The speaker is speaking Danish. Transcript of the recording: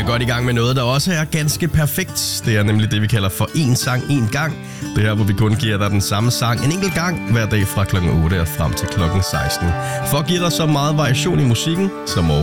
godt i gang med noget, der også er ganske perfekt. Det er nemlig det, vi kalder for en sang, en gang. Det her, hvor vi kun giver dig den samme sang en enkelt gang hver dag fra klokken 8 og frem til klokken 16. For at give dig så meget variation i musikken som